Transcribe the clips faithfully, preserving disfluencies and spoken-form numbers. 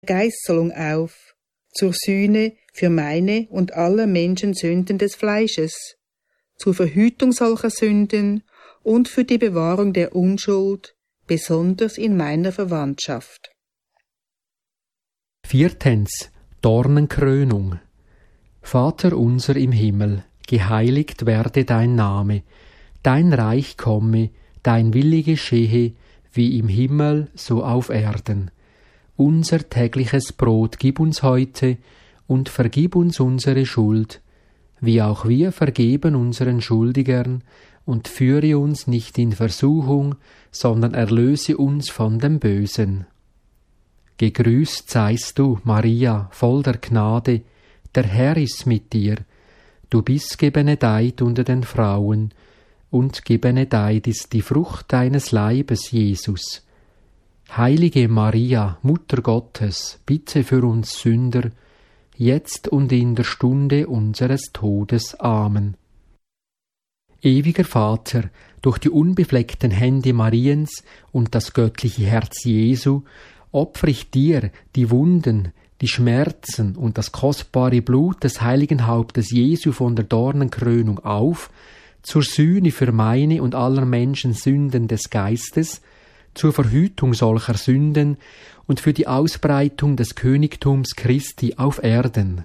Geißelung auf, zur Sühne für meine und aller Menschen Sünden des Fleisches, zur Verhütung solcher Sünden und für die Bewahrung der Unschuld, besonders in meiner Verwandtschaft. Viertens. Dornenkrönung. Vater unser im Himmel, geheiligt werde dein Name, dein Reich komme, dein Wille geschehe, wie im Himmel, so auf Erden. Unser tägliches Brot gib uns heute und vergib uns unsere Schuld, wie auch wir vergeben unseren Schuldigern, und führe uns nicht in Versuchung, sondern erlöse uns von dem Bösen. Gegrüßt seist du, Maria, voll der Gnade, der Herr ist mit dir. Du bist gebenedeit unter den Frauen, und gebenedeit ist die Frucht deines Leibes, Jesus. Heilige Maria, Mutter Gottes, bitte für uns Sünder, jetzt und in der Stunde unseres Todes. Amen. Ewiger Vater, durch die unbefleckten Hände Mariens und das göttliche Herz Jesu opfere ich dir die Wunden, die Schmerzen und das kostbare Blut des heiligen Hauptes Jesu von der Dornenkrönung auf, zur Sühne für meine und aller Menschen Sünden des Geistes, zur Verhütung solcher Sünden und für die Ausbreitung des Königtums Christi auf Erden.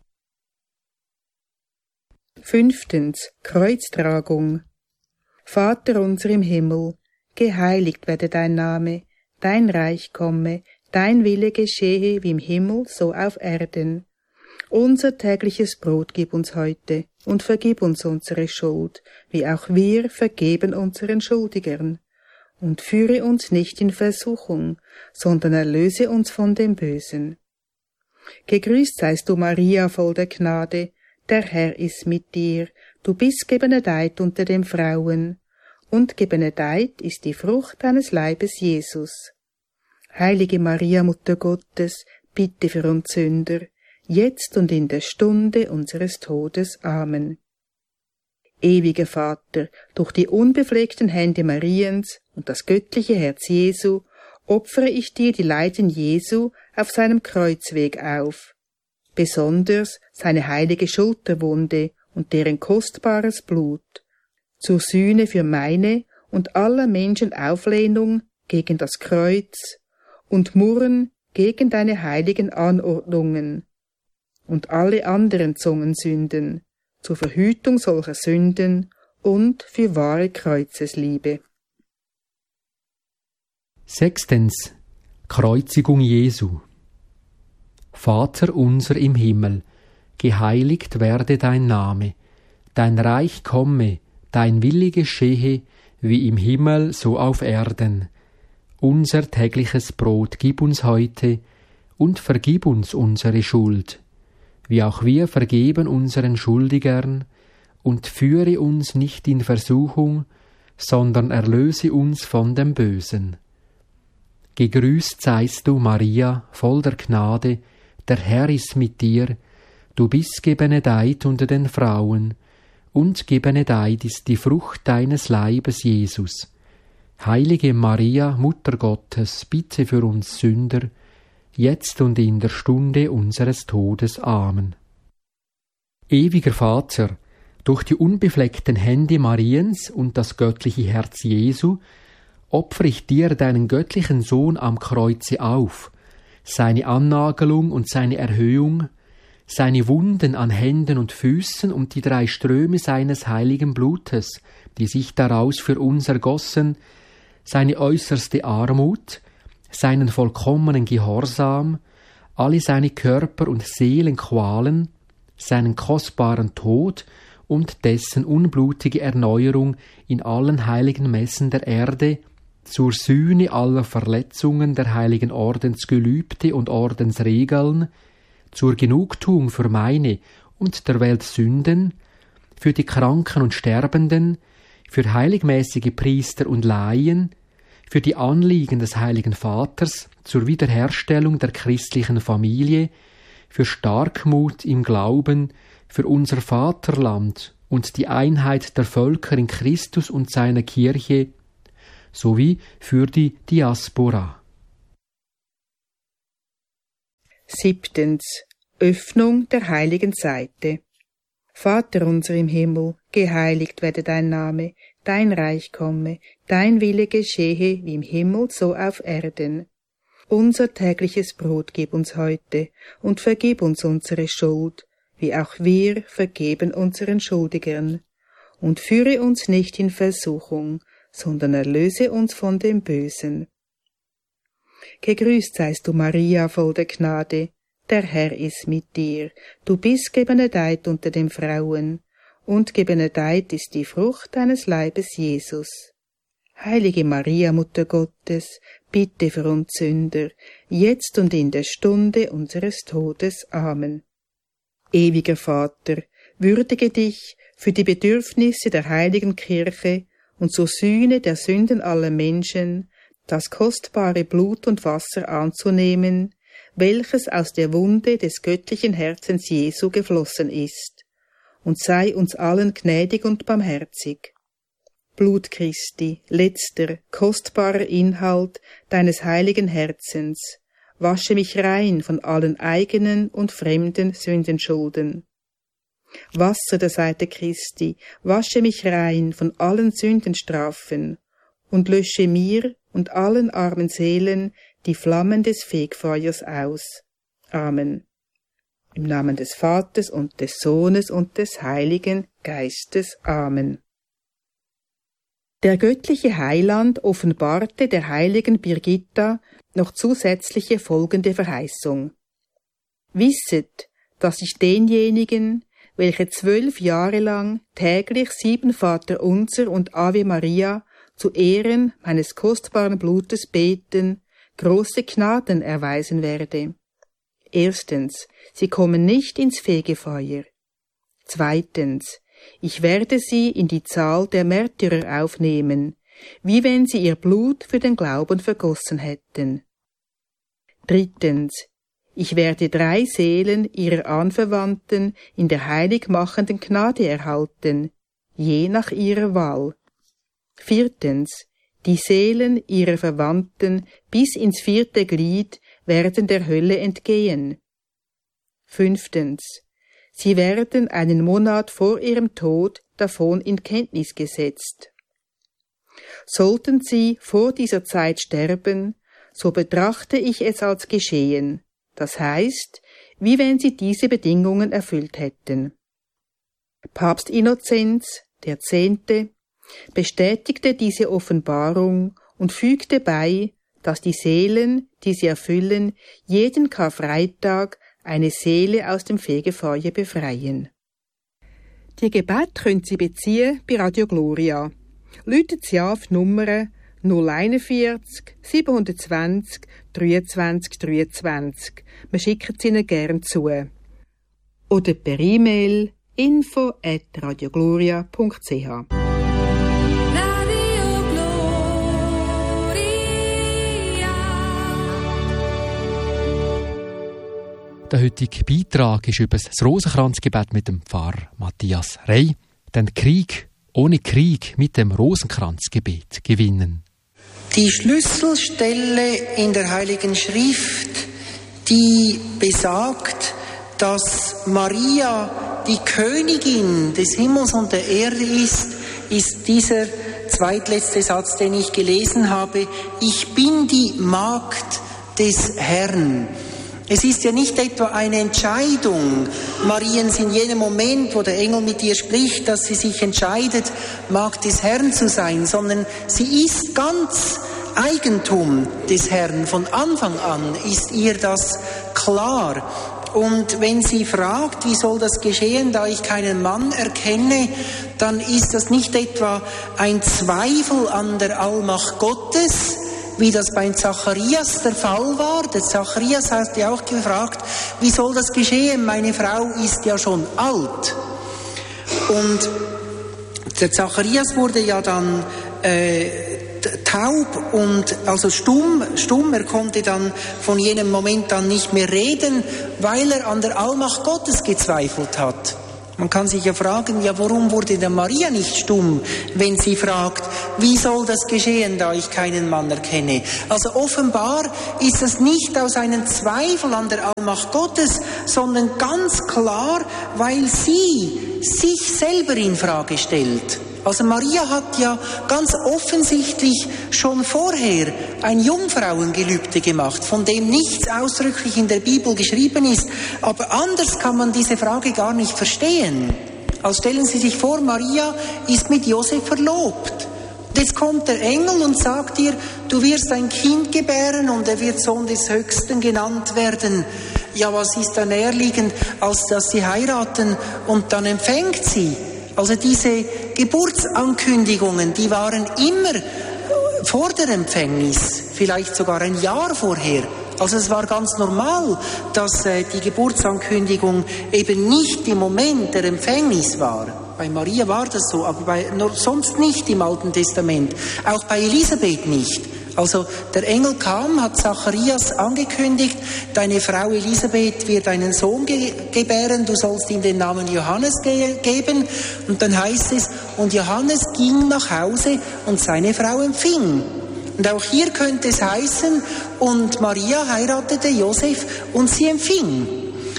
Fünftens. Kreuztragung. Vater unser im Himmel, geheiligt werde dein Name, dein Reich komme, dein Wille geschehe wie im Himmel, so auf Erden. Unser tägliches Brot gib uns heute und vergib uns unsere Schuld, wie auch wir vergeben unseren Schuldigern. Und führe uns nicht in Versuchung, sondern erlöse uns von dem Bösen. Gegrüßt seist du, Maria, voll der Gnade, der Herr ist mit dir, du bist gebenedeit unter den Frauen, und gebenedeit ist die Frucht deines Leibes, Jesus. Heilige Maria, Mutter Gottes, bitte für uns Sünder, jetzt und in der Stunde unseres Todes. Amen. Ewiger Vater, durch die unbefleckten Hände Mariens und das göttliche Herz Jesu opfere ich dir die Leiden Jesu auf seinem Kreuzweg auf, besonders seine heilige Schulterwunde und deren kostbares Blut, zur Sühne für meine und aller Menschen Auflehnung gegen das Kreuz und Murren gegen deine heiligen Anordnungen und alle anderen Zungensünden, zur Verhütung solcher Sünden und für wahre Kreuzesliebe. Sechstens. Kreuzigung Jesu. Vater unser im Himmel, geheiligt werde dein Name, dein Reich komme, dein Wille geschehe, wie im Himmel, so auf Erden. Unser tägliches Brot gib uns heute und vergib uns unsere Schuld, wie auch wir vergeben unseren Schuldigern, und führe uns nicht in Versuchung, sondern erlöse uns von dem Bösen. Gegrüßt seist du, Maria, voll der Gnade, der Herr ist mit dir, du bist gebenedeit unter den Frauen, und gebenedeit ist die Frucht deines Leibes, Jesus. Heilige Maria, Mutter Gottes, bitte für uns Sünder, jetzt und in der Stunde unseres Todes. Amen. Ewiger Vater, durch die unbefleckten Hände Mariens und das göttliche Herz Jesu opfere ich dir deinen göttlichen Sohn am Kreuze auf, seine Annagelung und seine Erhöhung, seine Wunden an Händen und Füßen und die drei Ströme seines heiligen Blutes, die sich daraus für uns ergossen, seine äußerste Armut, seinen vollkommenen Gehorsam, alle seine Körper- und Seelenqualen, seinen kostbaren Tod und dessen unblutige Erneuerung in allen heiligen Messen der Erde, zur Sühne aller Verletzungen der heiligen Ordensgelübde und Ordensregeln, zur Genugtuung für meine und der Welt Sünden, für die Kranken und Sterbenden, für heiligmäßige Priester und Laien, für die Anliegen des Heiligen Vaters, zur Wiederherstellung der christlichen Familie, für Starkmut im Glauben, für unser Vaterland und die Einheit der Völker in Christus und seiner Kirche, sowie für die Diaspora. Siebtens. Öffnung der heiligen Seite. Vater unser im Himmel, geheiligt werde dein Name, dein Reich komme, dein Wille geschehe wie im Himmel so auf Erden. Unser tägliches Brot gib uns heute und vergib uns unsere Schuld, wie auch wir vergeben unseren Schuldigern. Und führe uns nicht in Versuchung, sondern erlöse uns von dem Bösen. Gegrüßt seist du, Maria, voll der Gnade, der Herr ist mit dir. Du bist gebenedeit unter den Frauen, und gebenedeit ist die Frucht deines Leibes, Jesus. Heilige Maria, Mutter Gottes, bitte für uns Sünder, jetzt und in der Stunde unseres Todes. Amen. Ewiger Vater, würdige dich für die Bedürfnisse der heiligen Kirche und zur Sühne der Sünden aller Menschen, das kostbare Blut und Wasser anzunehmen, welches aus der Wunde des göttlichen Herzens Jesu geflossen ist, und sei uns allen gnädig und barmherzig. Blut Christi, letzter, kostbarer Inhalt deines heiligen Herzens, wasche mich rein von allen eigenen und fremden Sündenschulden. Wasser der Seite Christi, wasche mich rein von allen Sündenstrafen und lösche mir und allen armen Seelen die Flammen des Fegfeuers aus. Amen. Im Namen des Vaters und des Sohnes und des Heiligen Geistes. Amen. Der göttliche Heiland offenbarte der heiligen Birgitta noch zusätzliche folgende Verheißung. Wisset, dass ich denjenigen, welche zwölf Jahre lang täglich sieben Vaterunser und Ave Maria zu Ehren meines kostbaren Blutes beten, große Gnaden erweisen werde. Erstens, sie kommen nicht ins Fegefeuer. Zweitens, ich werde sie in die Zahl der Märtyrer aufnehmen, wie wenn sie ihr Blut für den Glauben vergossen hätten. Drittens, ich werde drei Seelen ihrer Anverwandten in der heiligmachenden Gnade erhalten, je nach ihrer Wahl. Viertens, die Seelen ihrer Verwandten bis ins vierte Glied werden der Hölle entgehen. Fünftens, sie werden einen Monat vor ihrem Tod davon in Kenntnis gesetzt. Sollten sie vor dieser Zeit sterben, so betrachte ich es als geschehen, das heißt, wie wenn sie diese Bedingungen erfüllt hätten. Papst Innozenz, der Zehnte, bestätigte diese Offenbarung und fügte bei, dass die Seelen, die sie erfüllen, jeden Karfreitag eine Seele aus dem Fegefeuer befreien. Die Gebete können Sie beziehen bei Radio Gloria. Läutet Sie an auf die Nummer null einundvierzig siebenhundertzwanzig dreiundzwanzig dreiundzwanzig. Wir schicken sie Ihnen gern zu. Oder per E-Mail info at radiogloria punkt c h. Der heutige Beitrag ist über das Rosenkranzgebet mit dem Pfarrer Matthias Rey. Den Krieg ohne Krieg mit dem Rosenkranzgebet gewinnen. Die Schlüsselstelle in der Heiligen Schrift, die besagt, dass Maria die Königin des Himmels und der Erde ist, ist dieser zweitletzte Satz, den ich gelesen habe. Ich bin die Magd des Herrn. Es ist ja nicht etwa eine Entscheidung Mariens in jenem Moment, wo der Engel mit ihr spricht, dass sie sich entscheidet, Magd des Herrn zu sein, sondern sie ist ganz Eigentum des Herrn. Von Anfang an ist ihr das klar. Und wenn sie fragt, wie soll das geschehen, da ich keinen Mann erkenne, dann ist das nicht etwa ein Zweifel an der Allmacht Gottes, wie das bei Zacharias der Fall war. Der Zacharias hat ja auch gefragt, wie soll das geschehen? Meine Frau ist ja schon alt. Und der Zacharias wurde ja dann äh, taub und also stumm, stumm. Er konnte dann von jenem Moment an nicht mehr reden, weil er an der Allmacht Gottes gezweifelt hat. Man kann sich ja fragen, ja, warum wurde der Maria nicht stumm, wenn sie fragt, wie soll das geschehen, da ich keinen Mann erkenne? Also offenbar ist es nicht aus einem Zweifel an der Allmacht Gottes, sondern ganz klar, weil sie sich selber in Frage stellt. Also Maria hat ja ganz offensichtlich schon vorher ein Jungfrauengelübde gemacht, von dem nichts ausdrücklich in der Bibel geschrieben ist. Aber anders kann man diese Frage gar nicht verstehen. Also stellen Sie sich vor, Maria ist mit Josef verlobt. Und jetzt kommt der Engel und sagt ihr, du wirst ein Kind gebären und er wird Sohn des Höchsten genannt werden. Ja, was ist da näherliegend, als dass sie heiraten und dann empfängt sie? Also diese Geburtsankündigungen, die waren immer vor der Empfängnis, vielleicht sogar ein Jahr vorher. Also es war ganz normal, dass äh, die Geburtsankündigung eben nicht im Moment der Empfängnis war. Bei Maria war das so, aber bei, nur, sonst nicht im Alten Testament. Auch bei Elisabeth nicht. Also der Engel kam, hat Zacharias angekündigt, deine Frau Elisabeth wird einen Sohn ge- gebären, du sollst ihm den Namen Johannes ge- geben. Und dann heißt es, und Johannes ging nach Hause und seine Frau empfing. Und auch hier könnte es heißen, und Maria heiratete Josef und sie empfing.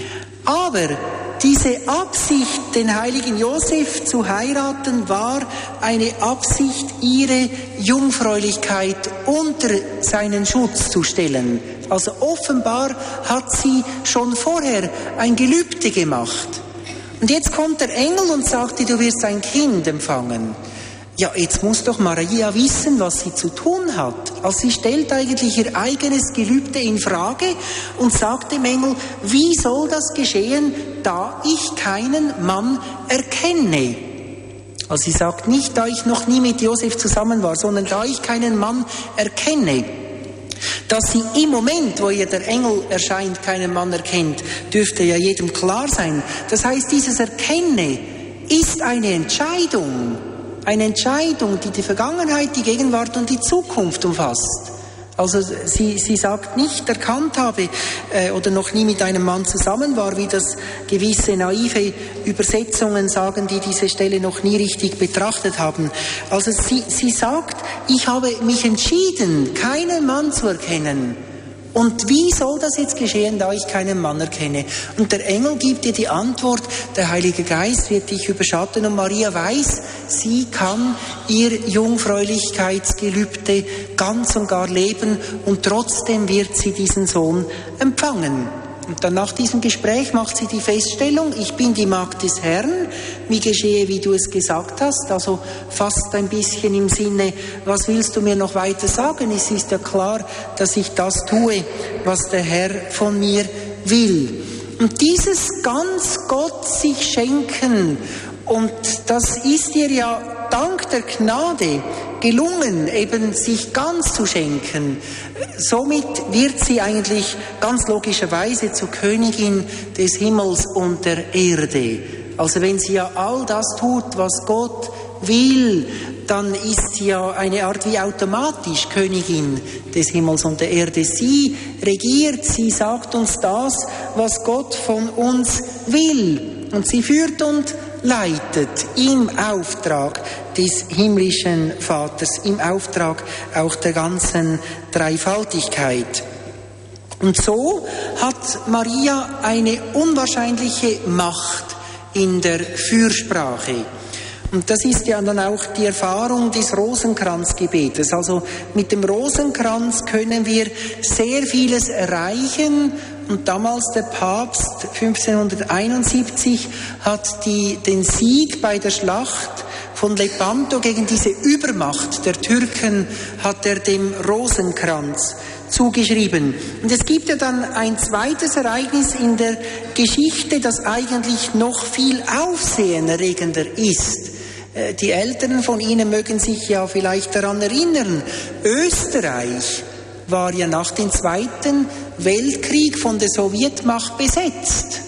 Aber diese Absicht, den heiligen Josef zu heiraten, war eine Absicht, ihre Jungfräulichkeit unter seinen Schutz zu stellen. Also offenbar hat sie schon vorher ein Gelübde gemacht. Und jetzt kommt der Engel und sagt ihr, du wirst ein Kind empfangen. Ja, jetzt muss doch Maria wissen, was sie zu tun hat. Also sie stellt eigentlich ihr eigenes Gelübde in Frage und sagt dem Engel, wie soll das geschehen, da ich keinen Mann erkenne? Also sie sagt nicht, da ich noch nie mit Josef zusammen war, sondern da ich keinen Mann erkenne. Dass sie im Moment, wo ihr der Engel erscheint, keinen Mann erkennt, dürfte ja jedem klar sein. Das heißt, dieses Erkenne ist eine Entscheidung. Eine Entscheidung, die die Vergangenheit, die Gegenwart und die Zukunft umfasst. Also sie, sie sagt nicht, erkannt habe äh, oder noch nie mit einem Mann zusammen war, wie das gewisse naive Übersetzungen sagen, die diese Stelle noch nie richtig betrachtet haben. Also sie, sie sagt, ich habe mich entschieden, keinen Mann zu erkennen. Und wie soll das jetzt geschehen, da ich keinen Mann erkenne? Und der Engel gibt dir die Antwort, der Heilige Geist wird dich überschatten und Maria weiß, sie kann ihr Jungfräulichkeitsgelübde ganz und gar leben und trotzdem wird sie diesen Sohn empfangen. Und dann nach diesem Gespräch macht sie die Feststellung, ich bin die Magd des Herrn, mir geschehe, wie du es gesagt hast, also fast ein bisschen im Sinne, was willst du mir noch weiter sagen? Es ist ja klar, dass ich das tue, was der Herr von mir will. Und dieses ganz Gott sich schenken, und das ist ihr ja dank der Gnade gelungen, eben sich ganz zu schenken. Somit wird sie eigentlich ganz logischerweise zur Königin des Himmels und der Erde. Also wenn sie ja all das tut, was Gott will, dann ist sie ja eine Art wie automatisch Königin des Himmels und der Erde. Sie regiert, sie sagt uns das, was Gott von uns will. Und sie führt und leitet im Auftrag des himmlischen Vaters, im Auftrag auch der ganzen Dreifaltigkeit. Und so hat Maria eine unwahrscheinliche Macht in der Fürsprache. Und das ist ja dann auch die Erfahrung des Rosenkranzgebetes. Also mit dem Rosenkranz können wir sehr vieles erreichen. Und damals der Papst, fünfzehnhunderteinundsiebzig, hat die, den Sieg bei der Schlacht von Lepanto gegen diese Übermacht der Türken, hat er dem Rosenkranz zugeschrieben. Und es gibt ja dann ein zweites Ereignis in der Geschichte, das eigentlich noch viel aufsehenerregender ist. Die Älteren von Ihnen mögen sich ja vielleicht daran erinnern, Österreich war ja nach dem Zweiten Weltkrieg von der Sowjetmacht besetzt.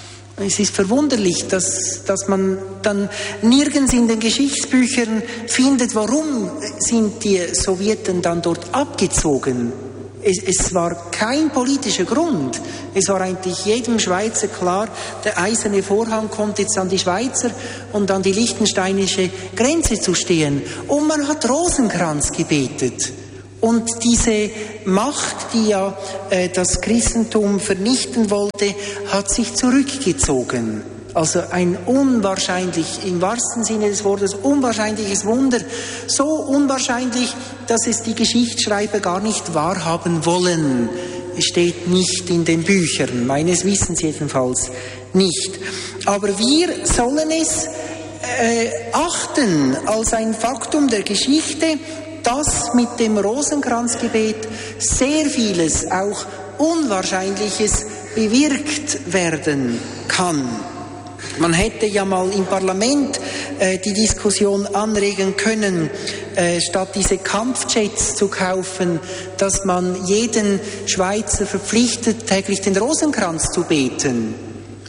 Es ist verwunderlich, dass, dass man dann nirgends in den Geschichtsbüchern findet, warum sind die Sowjeten dann dort abgezogen. Es, es war kein politischer Grund. Es war eigentlich jedem Schweizer klar, der eiserne Vorhang kommt jetzt an die Schweizer und an die liechtensteinische Grenze zu stehen. Und man hat Rosenkranz gebetet. Und diese Macht, die ja äh, das Christentum vernichten wollte, hat sich zurückgezogen. Also ein unwahrscheinlich, im wahrsten Sinne des Wortes, unwahrscheinliches Wunder. So unwahrscheinlich, dass es die Geschichtsschreiber gar nicht wahrhaben wollen. Es steht nicht in den Büchern, meines Wissens jedenfalls nicht. Aber wir sollen es äh, achten als ein Faktum der Geschichte, dass mit dem Rosenkranzgebet sehr vieles, auch Unwahrscheinliches, bewirkt werden kann. Man hätte ja mal im Parlament äh, die Diskussion anregen können, äh, statt diese Kampfjets zu kaufen, dass man jeden Schweizer verpflichtet, täglich den Rosenkranz zu beten.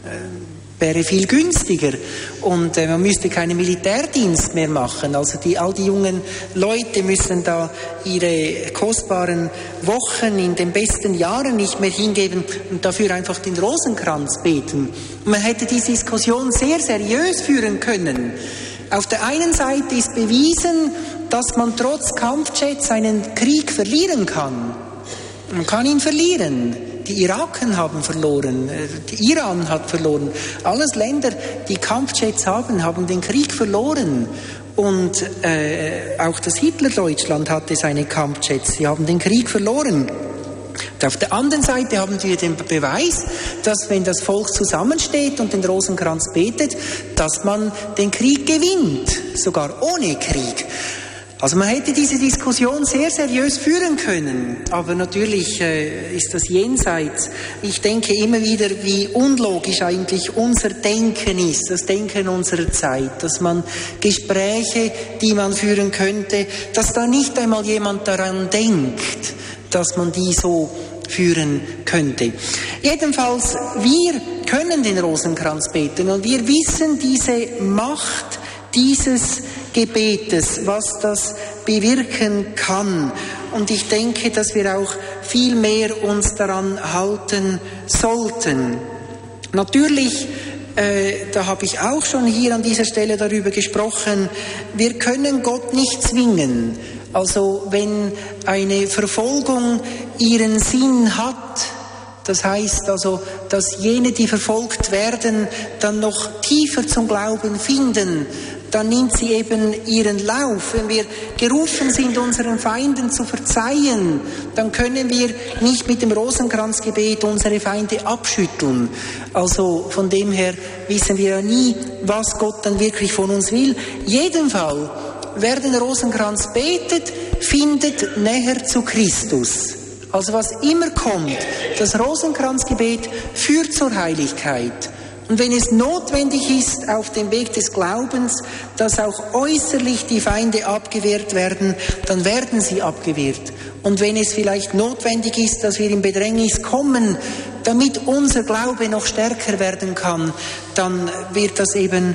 Äh, wäre viel günstiger und äh, man müsste keinen Militärdienst mehr machen. Also die, all die jungen Leute müssen da ihre kostbaren Wochen in den besten Jahren nicht mehr hingeben und dafür einfach den Rosenkranz beten. Und man hätte diese Diskussion sehr seriös führen können. Auf der einen Seite ist bewiesen, dass man trotz Kampfjets einen Krieg verlieren kann. Man kann ihn verlieren. Die Iraken haben verloren, die Iran hat verloren. Alles Länder, die Kampfjets haben, haben den Krieg verloren. Und äh, auch das Hitlerdeutschland hatte seine Kampfjets. Sie haben den Krieg verloren. Und auf der anderen Seite haben wir den Beweis, dass wenn das Volk zusammensteht und den Rosenkranz betet, dass man den Krieg gewinnt, sogar ohne Krieg. Also man hätte diese Diskussion sehr seriös führen können, aber natürlich äh, ist das jenseits. Ich denke immer wieder, wie unlogisch eigentlich unser Denken ist, das Denken unserer Zeit, dass man Gespräche, die man führen könnte, dass da nicht einmal jemand daran denkt, dass man die so führen könnte. Jedenfalls, wir können den Rosenkranz beten und wir wissen diese Macht dieses Gebetes, was das bewirken kann. Und ich denke, dass wir auch viel mehr uns daran halten sollten. Natürlich, äh, da habe ich auch schon hier an dieser Stelle darüber gesprochen, wir können Gott nicht zwingen. Also wenn eine Verfolgung ihren Sinn hat, das heißt also, dass jene, die verfolgt werden, dann noch tiefer zum Glauben finden, dann nimmt sie eben ihren Lauf. Wenn wir gerufen sind, unseren Feinden zu verzeihen, dann können wir nicht mit dem Rosenkranzgebet unsere Feinde abschütteln. Also von dem her wissen wir ja nie, was Gott dann wirklich von uns will. Jedenfalls, wer den Rosenkranz betet, findet näher zu Christus. Also was immer kommt, das Rosenkranzgebet führt zur Heiligkeit. Und wenn es notwendig ist, auf dem Weg des Glaubens, dass auch äußerlich die Feinde abgewehrt werden, dann werden sie abgewehrt. Und wenn es vielleicht notwendig ist, dass wir in Bedrängnis kommen, damit unser Glaube noch stärker werden kann, dann wird das eben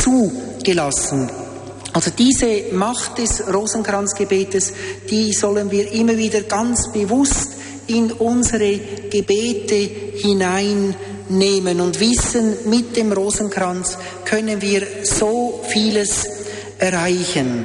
zugelassen. Also diese Macht des Rosenkranzgebetes, die sollen wir immer wieder ganz bewusst in unsere Gebete hineinnehmen und wissen, mit dem Rosenkranz können wir so vieles erreichen.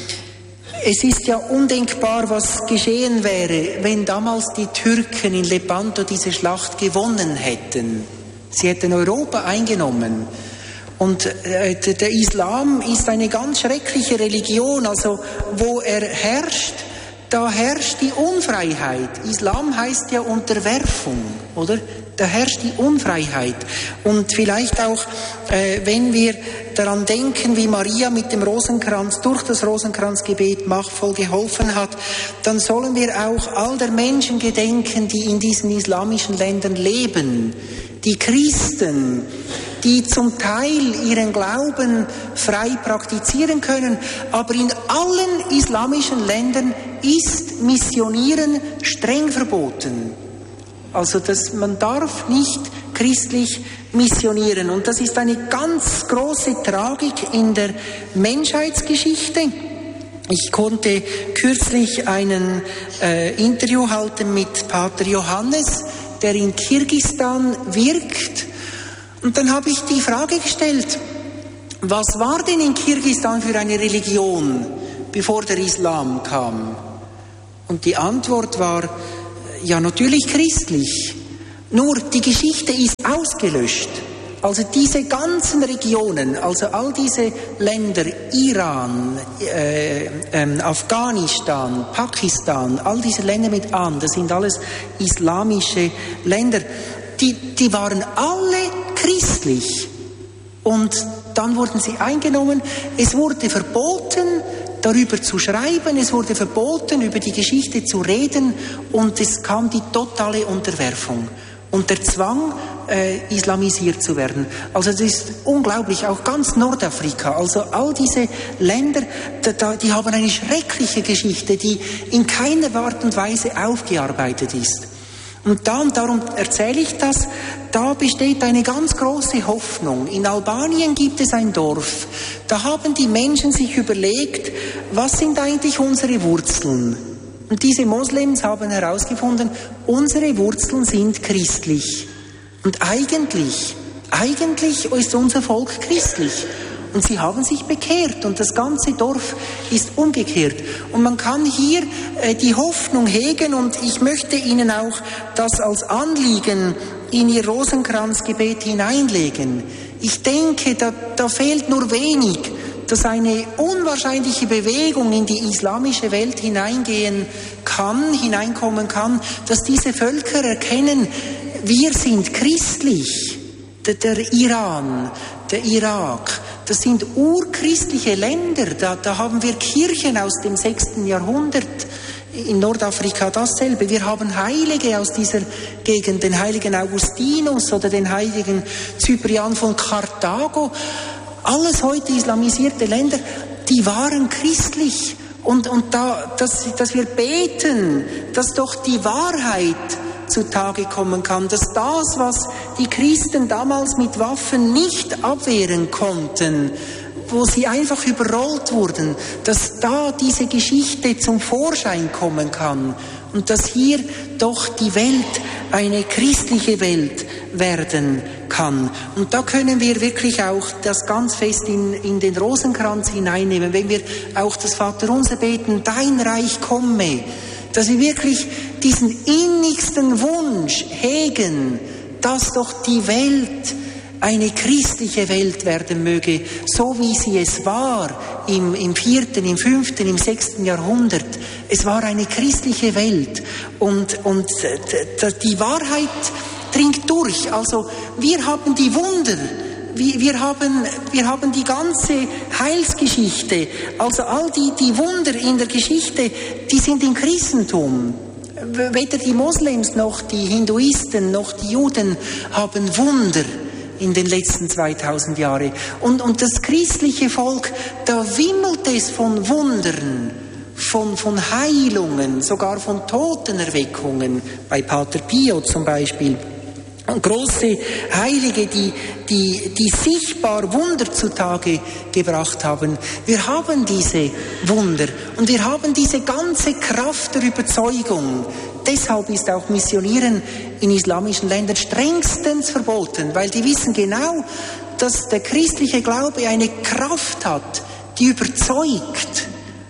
Es ist ja undenkbar, was geschehen wäre, wenn damals die Türken in Lepanto diese Schlacht gewonnen hätten. Sie hätten Europa eingenommen. Und äh, der Islam ist eine ganz schreckliche Religion, also wo er herrscht, da herrscht die Unfreiheit. Islam heißt ja Unterwerfung, oder? Da herrscht die Unfreiheit. Und vielleicht auch, äh, wenn wir daran denken, wie Maria mit dem Rosenkranz, durch das Rosenkranzgebet machtvoll geholfen hat, dann sollen wir auch all der Menschen gedenken, die in diesen islamischen Ländern leben. Die Christen, die zum Teil ihren Glauben frei praktizieren können, aber in allen islamischen Ländern ist Missionieren streng verboten. Also dass man darf nicht christlich missionieren. Und das ist eine ganz große Tragik in der Menschheitsgeschichte. Ich konnte kürzlich ein äh, Interview halten mit Pater Johannes, der in Kirgisistan wirkt. Und dann habe ich die Frage gestellt, was war denn in Kirgisistan für eine Religion, bevor der Islam kam? Und die Antwort war, ja, natürlich christlich. Nur die Geschichte ist ausgelöscht. Also diese ganzen Regionen, also all diese Länder, Iran, äh, äh, Afghanistan, Pakistan, all diese Länder mit an, das sind alles islamische Länder, die, die waren alle christlich. Und dann wurden sie eingenommen, es wurde verboten, darüber zu schreiben, es wurde verboten, über die Geschichte zu reden, und es kam die totale Unterwerfung und der Zwang, äh, islamisiert zu werden. Also das ist unglaublich, auch ganz Nordafrika, also all diese Länder, da, da, die haben eine schreckliche Geschichte, die in keiner Art und Weise aufgearbeitet ist. Und da, und darum erzähle ich das, da besteht eine ganz große Hoffnung. In Albanien gibt es ein Dorf, da haben die Menschen sich überlegt, was sind eigentlich unsere Wurzeln? Und diese Moslems haben herausgefunden, unsere Wurzeln sind christlich. Und eigentlich, eigentlich ist unser Volk christlich. Und sie haben sich bekehrt und das ganze Dorf ist umgekehrt. Und man kann hier äh, die Hoffnung hegen, und ich möchte Ihnen auch das als Anliegen in Ihr Rosenkranzgebet hineinlegen. Ich denke, da, da fehlt nur wenig, dass eine unwahrscheinliche Bewegung in die islamische Welt hineingehen kann, hineinkommen kann, dass diese Völker erkennen, wir sind christlich. Der, der Iran, der Irak, das sind urchristliche Länder, da, da haben wir Kirchen aus dem sechsten Jahrhundert, in Nordafrika dasselbe. Wir haben Heilige aus dieser Gegend, den heiligen Augustinus oder den heiligen Cyprian von Karthago. Alles heute islamisierte Länder, die waren christlich. Und, und da, dass, dass wir beten, dass doch die Wahrheit zutage kommen kann, dass das, was die Christen damals mit Waffen nicht abwehren konnten, wo sie einfach überrollt wurden, dass da diese Geschichte zum Vorschein kommen kann und dass hier doch die Welt eine christliche Welt werden kann. Und da können wir wirklich auch das ganz fest in, in den Rosenkranz hineinnehmen, wenn wir auch das Vaterunser beten, dein Reich komme, dass wir wirklich diesen innigsten Wunsch hegen, dass doch die Welt eine christliche Welt werden möge, so wie sie es war im, im vierten, im fünften, im sechsten Jahrhundert. Es war eine christliche Welt und, und die Wahrheit dringt durch. Also wir haben die Wunder, wir, wir, haben, wir haben die ganze Heilsgeschichte, also all die, die Wunder in der Geschichte, die sind im Christentum. Weder die Moslems noch die Hinduisten noch die Juden haben Wunder in den letzten zweitausend Jahren. Und, und das christliche Volk, da wimmelt es von Wundern, von, von Heilungen, sogar von Totenerweckungen, bei Pater Pio zum Beispiel. Und große Heilige, die, die, die sichtbar Wunder zutage gebracht haben. Wir haben diese Wunder und wir haben diese ganze Kraft der Überzeugung. Deshalb ist auch Missionieren in islamischen Ländern strengstens verboten, weil die wissen genau, dass der christliche Glaube eine Kraft hat, die überzeugt.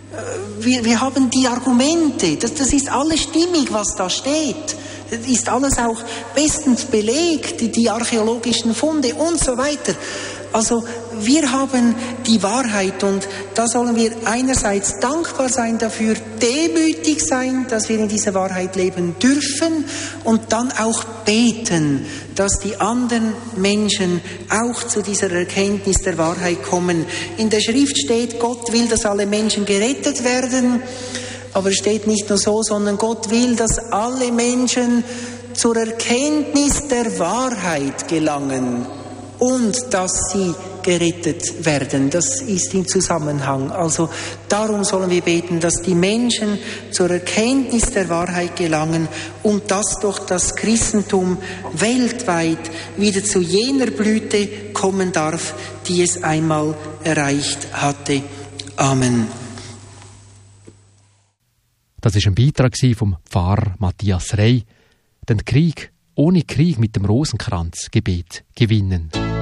Wir, wir haben die Argumente, das, das ist alles stimmig, was da steht. Ist alles auch bestens belegt, die, die archäologischen Funde und so weiter. Also wir haben die Wahrheit und da sollen wir einerseits dankbar sein dafür, demütig sein, dass wir in dieser Wahrheit leben dürfen und dann auch beten, dass die anderen Menschen auch zu dieser Erkenntnis der Wahrheit kommen. In der Schrift steht, Gott will, dass alle Menschen gerettet werden. Aber es steht nicht nur so, sondern Gott will, dass alle Menschen zur Erkenntnis der Wahrheit gelangen und dass sie gerettet werden. Das ist im Zusammenhang. Also darum sollen wir beten, dass die Menschen zur Erkenntnis der Wahrheit gelangen und dass doch das Christentum weltweit wieder zu jener Blüte kommen darf, die es einmal erreicht hatte. Amen. Das war ein Beitrag vom Pfarrer Matthias Rey. Den Krieg ohne Krieg mit dem Rosenkranzgebet gewinnen.